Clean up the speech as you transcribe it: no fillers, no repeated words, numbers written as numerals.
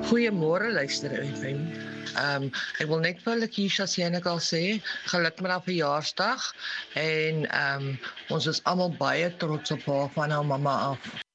Goeiemôre luister FM. Ek wil net vir Lakeisha Senekal sê, geluk met haar verjaarsdag en ons is almal baie trots op haar van haar mamma af.